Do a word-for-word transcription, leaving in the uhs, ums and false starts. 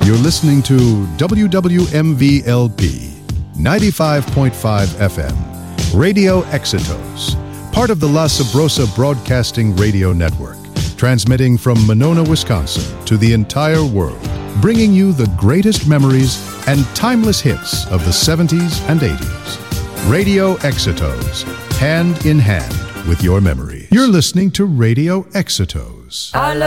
You're listening to W W M V L P ninety-five point five F M, Radio Exitos, part of the La Sabrosa Broadcasting Radio Network, transmitting from Monona, Wisconsin to the entire world, bringing you the greatest memories and timeless hits of the seventies and eighties. Radio Exitos, hand in hand with your memories. You're listening to Radio Exitos.